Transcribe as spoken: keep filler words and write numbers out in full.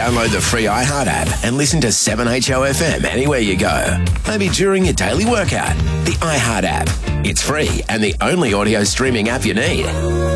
Download the free iHeart app and listen to seven H O F M anywhere you go. Maybe during your daily workout. The iHeart app. It's free and the only audio streaming app you need.